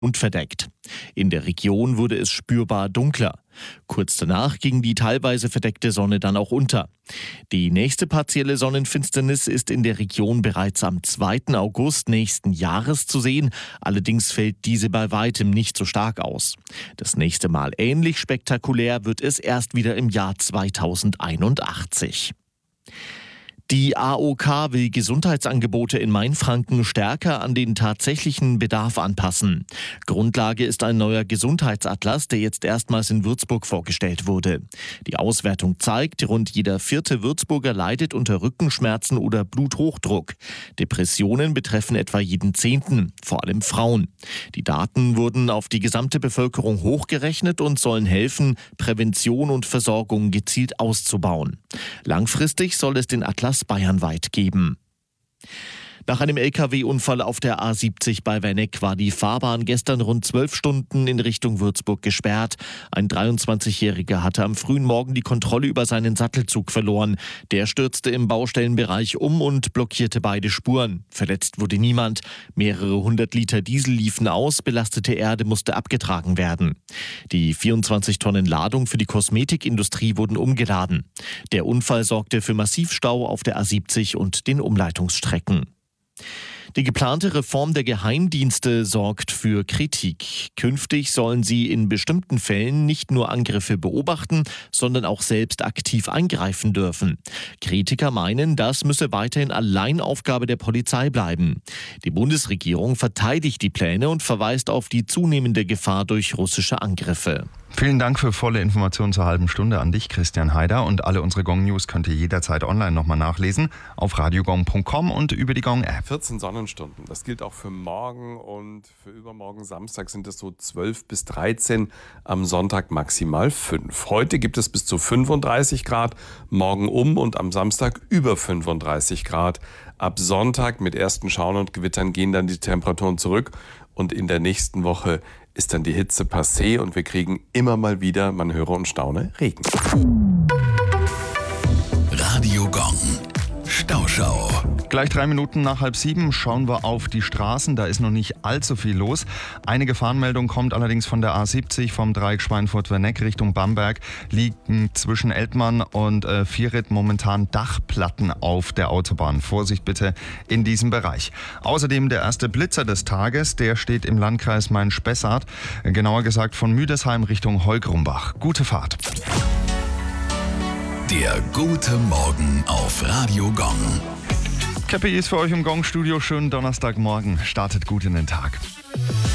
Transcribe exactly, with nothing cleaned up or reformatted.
und verdeckt. In der Region wurde es spürbar dunkler. Kurz danach ging die teilweise verdeckte Sonne dann auch unter. Die nächste partielle Sonnenfinsternis ist in der Region bereits am zweiten August nächsten Jahres zu sehen. Allerdings fällt diese bei weitem nicht so stark aus. Das nächste Mal ähnlich spektakulär wird es erst wieder im Jahr zweitausendeinundachtzig. Die A O K will Gesundheitsangebote in Mainfranken stärker an den tatsächlichen Bedarf anpassen. Grundlage ist ein neuer Gesundheitsatlas, der jetzt erstmals in Würzburg vorgestellt wurde. Die Auswertung zeigt, rund jeder vierte Würzburger leidet unter Rückenschmerzen oder Bluthochdruck. Depressionen betreffen etwa jeden Zehnten, vor allem Frauen. Die Daten wurden auf die gesamte Bevölkerung hochgerechnet und sollen helfen, Prävention und Versorgung gezielt auszubauen. Langfristig soll es den Atlas bayernweit geben. Nach einem L K W-Unfall auf der A siebzig bei Werneck war die Fahrbahn gestern rund zwölf Stunden in Richtung Würzburg gesperrt. Ein dreiundzwanzigjähriger hatte am frühen Morgen die Kontrolle über seinen Sattelzug verloren. Der stürzte im Baustellenbereich um und blockierte beide Spuren. Verletzt wurde niemand. Mehrere hundert Liter Diesel liefen aus, belastete Erde musste abgetragen werden. Die vierundzwanzig Tonnen Ladung für die Kosmetikindustrie wurden umgeladen. Der Unfall sorgte für Massivstau auf der A siebzig und den Umleitungsstrecken. Die geplante Reform der Geheimdienste sorgt für Kritik. Künftig sollen sie in bestimmten Fällen nicht nur Angriffe beobachten, sondern auch selbst aktiv eingreifen dürfen. Kritiker meinen, das müsse weiterhin allein Aufgabe der Polizei bleiben. Die Bundesregierung verteidigt die Pläne und verweist auf die zunehmende Gefahr durch russische Angriffe. Vielen Dank für volle Informationen zur halben Stunde an dich, Christian Haider. Und alle unsere Gong-News könnt ihr jederzeit online nochmal nachlesen auf radiogong punkt com und über die Gong-App. vierzehn Sonnenstunden, das gilt auch für morgen und für übermorgen Samstag sind es so zwölf bis dreizehn, am Sonntag maximal fünf. Heute gibt es bis zu fünfunddreißig Grad, morgen um und am Samstag über fünfunddreißig Grad. Ab Sonntag mit ersten Schauern und Gewittern gehen dann die Temperaturen zurück und in der nächsten Woche ist dann die Hitze passé und wir kriegen immer mal wieder, man höre und staune, Regen. Radio Gong. Stauschau. Gleich drei Minuten nach halb sieben schauen wir auf die Straßen. Da ist noch nicht allzu viel los. Eine Gefahrenmeldung kommt allerdings von der A siebzig vom Dreieck Schweinfurt-Werneck Richtung Bamberg. Liegen zwischen Eltmann und äh, Vieritt momentan Dachplatten auf der Autobahn. Vorsicht bitte in diesem Bereich. Außerdem der erste Blitzer des Tages. Der steht im Landkreis Main-Spessart. Genauer gesagt von Müdesheim Richtung Heugrumbach. Gute Fahrt. Der gute Morgen auf Radio Gong. Käppi ist für euch im Gong-Studio. Schönen Donnerstagmorgen. Startet gut in den Tag.